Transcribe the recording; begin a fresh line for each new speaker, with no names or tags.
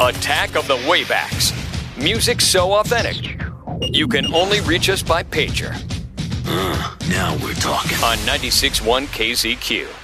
Attack of the Waybacks. Music so authentic. You can only reach us by pager.
Now we're talking.
On 96.1 KZQ.